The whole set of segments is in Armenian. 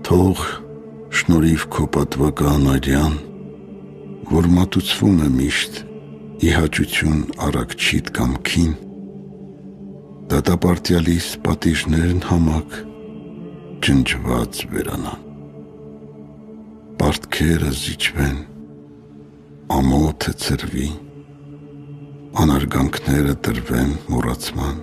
Թող շնորհիվ քո պատվական արյան, որ մատուցվում է միշտ ի հաճություն առաքչիդ կամքին, դատապարտյալիս պատիժներն համակ ջնջված վերանան, պարտքերը զիջվեն, ամոթը ծրվի, անարգանքները տրվեն մոռացման,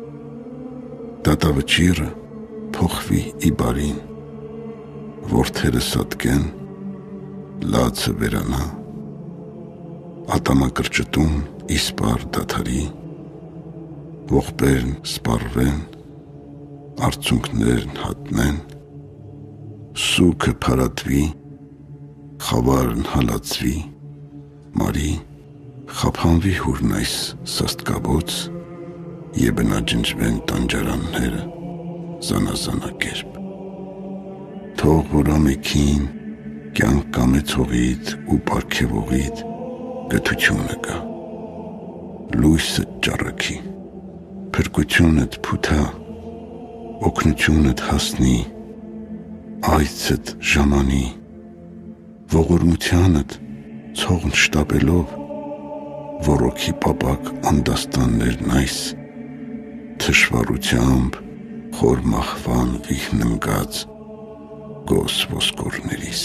դատավճիռը փոխվի ի բարին, որդերը սատկեն, լացը վերանա, ատամակրճտում իսպար դադարի, ողբերն սպառվեն, արցունքներն հատնեն, սուքը փարատվի, խավարն հալածվի, մարի խափանվի հուրն այս սաստկաբոց և բնաջնջվեն տանջարանները զանազանակերպ։ Թող որ ամեքին կյանք կամեցողիդ ու պարգևողիդ գթությունը կա, լույսըդ ճառագի, փրկությունըդ փութա, օգնությունըդ հասնի, այցըդ ժամանի, ողորմությանըդ ցողն շտապելով, ոռոգի պապակ անդաստաններն այս, թշվառությամբ խոր մահվան վիհն ընկած գոս ոսկորներիս,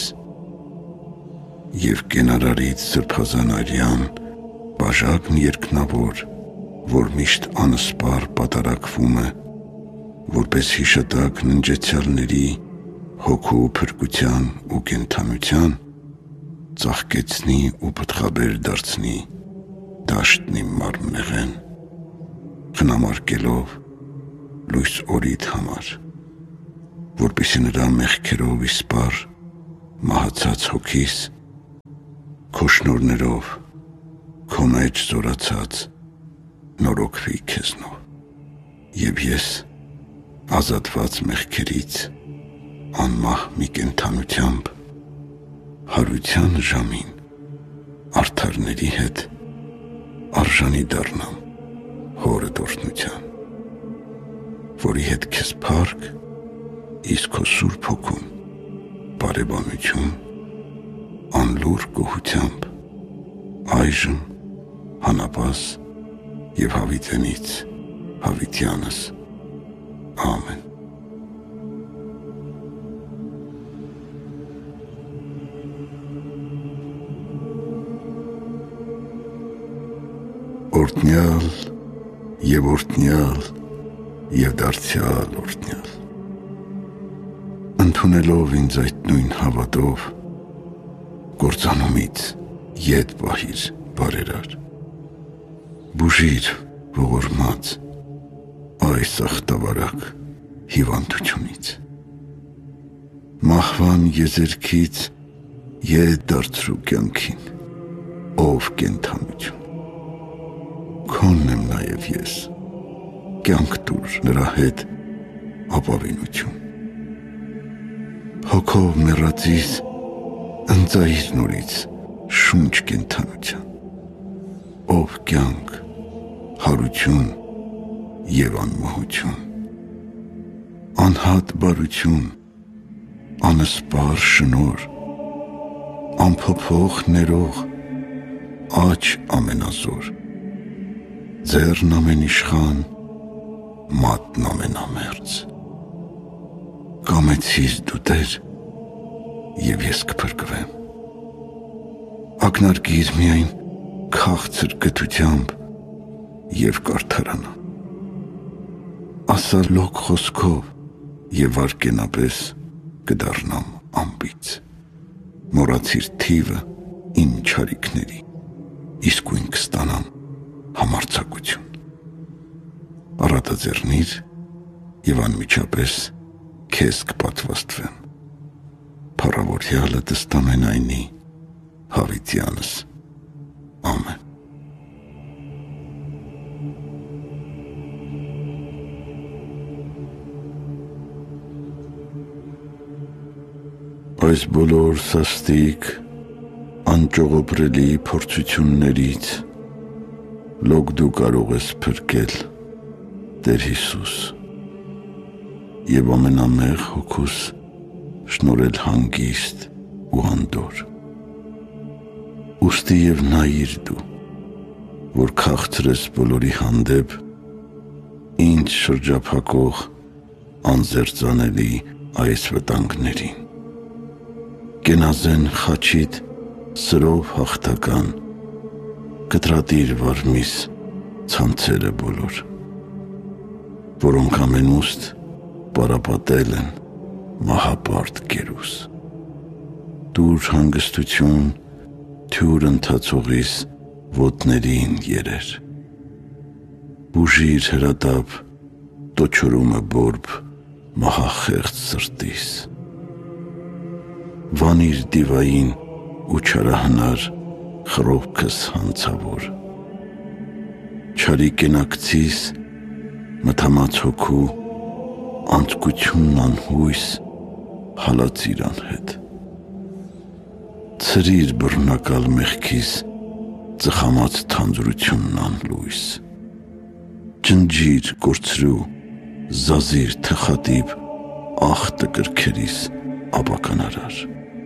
և կենարարից սրբազան արյան բաժակն երկնավոր, որ միշտ անսպար պատարակվում է, որպես հիշատակ ննջեցյալների հոգու փրկության ու կենդանության, ծաղկեցնի ու պտղաբեր դարձնի դաշտն իմ մարմնեղեն, խնամարկելով լույս օրիդ համար, որպեսզի նրա մեղքերով իսպար մահացած հոգիս, քո շնորհներով, քո մեջ զորացած նորոգվի քեզնով, և ես ազատված մեղքերից անմահ մի կենդանությամբ հարության ժամին արդարների հետ արժանի դառնամ հորդ օրհնության, որի հետ քեզ փառք, իսկ քո Սուրբ Հոգուն բարեբանություն անլուր գոհությամբ այժմ հանապաս և հավիտենից հավիտյանս ամեն։ Օրհնյալ և օրհնյալ և դարձյալ օրհնյալ, ընդունելով ինձ այդ նույն հավատով, կործանումից ետ պահիր բարերար, բուժիր ողորմած այս ախտավարակ հիվանդությունից, մահվան եզերքից ետ դարձրու կյանքին, ով կենդանություն, քոնն եմ նաև ես, կյանք տուր նրա հետ ապավինություն, հոգով մեռածիս ընծայիր նորից շունչ կենդանության, ով կյանք, հարություն և անմահություն, անհատ բարություն, անսպար շնորհ, անփոփոխ ներող, աջ ամենազոր, ձեռն ամենիշխան, մատն ամենամերձ, կամեցիր դու Տեր, և ես կփրկվեմ, ակնարկիր միայն քաղցր գթությամբ և կարդարանամ, ասալոկ խոսքով և վարկենապես կդառնամ անբիծ, մոռացիր թիվը իմ չարիքների, իսկույն կստանամ համարձակություն, առատաձեռնիր և անմիջապես քեզ կպատվաստվեմ, փառավորյալը տստամենայնի հավիտյանս ամեն։ Այս բոլոր սաստիկ անճողոպրելի փորձություններից լոկ դու կարող ես փրկել, Տեր Հիսուս, և ամենամեղ հոգուս շնորհել հանգիստ ու անդոր։ Ուստի և նայիր դու, որ քաղցրես բոլորի հանդեպ, ինձ շրջափակող անզերծանելի այս վտանգներին։ Կենազեն խաչիդ սրով հաղթական, կտրատիր վարմիս ցանցերը բոլոր, որոնք ամենուստ պարապատել են մահապարտ կերուս։ Դուր հանգստություն թյուր ընթացողիս ոտներին երեր, բուժիր հրատապ տոչորումը բորբ մահախեղծ սրտիս, վանիր դիվային ու չարահնար խռովքս հանցավոր, չարի կենակցիս մթամած հոգու անձկությունն անհույս հալածիր անհետ, ցրիր բռնակալ մեղքիս ծխամած թանձրությունն անլույս, ջնջիր կորցրու զազիր թխատիպ ախտը կրքերիս ապականարար,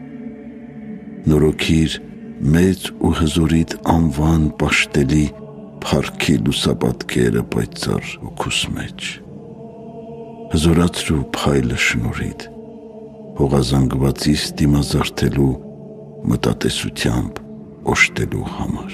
նորոգիր մեծ ու հզորիդ անվան պաշտելի փառքի լուսապատկերը պայծառ հոգուս մեջ, հզորացրու փայլը շնորհիդ, հողազանգվածիս դիմազարդելու մտատեսությամբ օժտելու համար,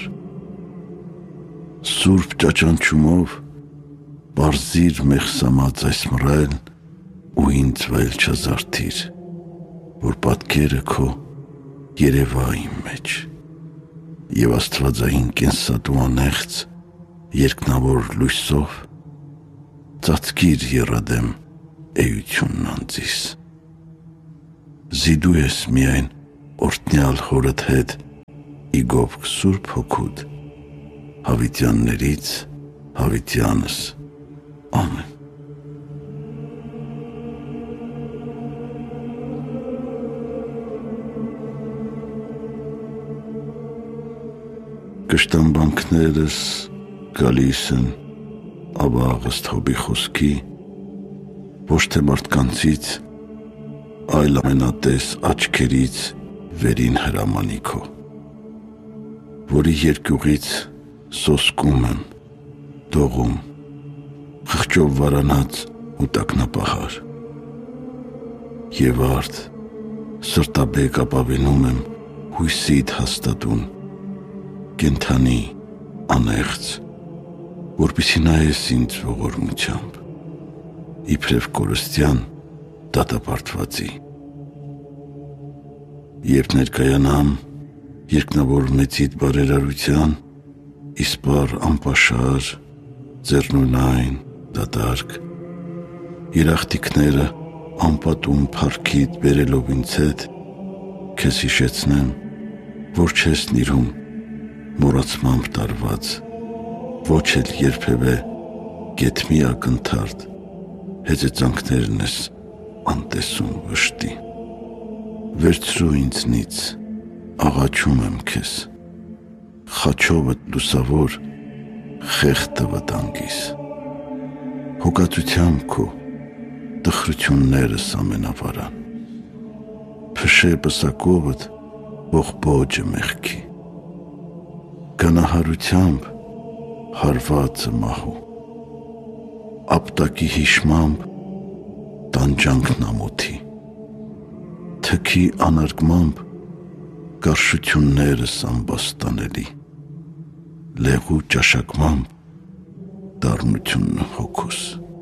սուրբ ճաճանչումով պարզիր մեղսամած այս մռայլն ու ինձ վայել չազարդիր, որ պատկերը քո երևա իմ մեջ, և աստվածային կենսատու անեղծ երկնավոր լույսով ծածկիր եռադեմ էությունն անձիս, զիդու ես միայն օրհնյալ հորդ հետ իգովք սուրբ հոգուդ, հավիտյաններից հավիտյանս, ամեն։ Կշտամբանքներս գալիս են աբաղ ըստ Հոբի խոսքի, ոչ թե մարդկանցից, այլ ամենատես աչքերից վերին հրամանի քո, որի երկյուղից սոսկում եմ, դողում, խղճով վարանած ու տակնապահար, և արդ սրտաբեկ ապավենում եմ հույսիդ հաստատուն, կենթանի, անեղծ, որպեսզի նայես ինձ ողորմությամբ, իբրև կորստյան դատապարտվածի։ Երբ ներկայանամ երկնավոր մեծիդ բարերարության, իսպառ անպաշար, ձեռնունայն, դատարկ, երախտիկները անպատում փառքիդ բերելով ինձ հետ, քեզ հիշեցնեմ, որ չես նիրհում մոռացմամբ տարված, ոչ էլ երբևէ գեթմի ակնթարթ հեծեծանքներն ես անտեսում վշտի։ Վերցրու ինձնից, աղաչում եմ քեզ, խաչովդ լուսավոր խեղդը վտանգիս, հոգածությամբ քո տխրություններս ամենավարան, փշե պսակովդ ողբոջը մեղքի, գանահարությամբ հարվածը մահու, ապտակի հիշմամբ տանջանքն ամոթի, թքի անարգմամբ կարշություններս ամբաստանելի, լեղու ճաշակմամբ դառնությունն հոգուս,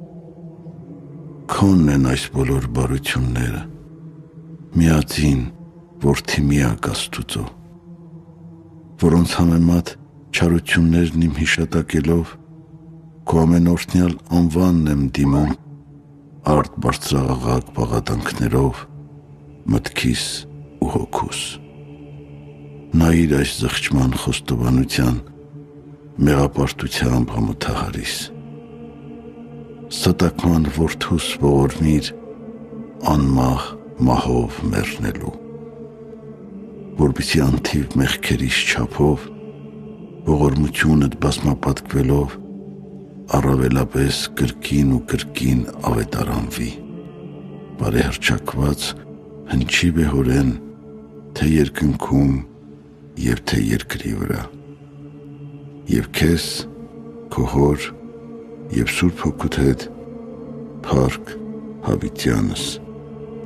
քոնն են այս բոլոր բարությունները, միածին որդի միակ Աստուծո, որոնց համեմատ չարություններն իմ հիշատակելով, քո ամենօրհնյալ անվանն եմ դիմում, արդ բարձրաղաղակ բաղատանքներով, մտքիս ու հոգուս։ Նայիր այս զղջման խոստովանության, մեղապարտությամբ համոթահարիս, ստակման որդուս ողորմիր անմահ մահով մեռնելու, որպեսզի անթիվ մեղքերիս չափով, ողորմությունդ բազմապատկվելով, առավելապես կրկին ու կրկին ավետարանվի, բարեհռչակված հնչի վեհորեն, թե երկնքում և թե երկրի վրա, և քեզ, քո հոր և Սուրբ Հոգուդ հետ, փառք հավիտյանս։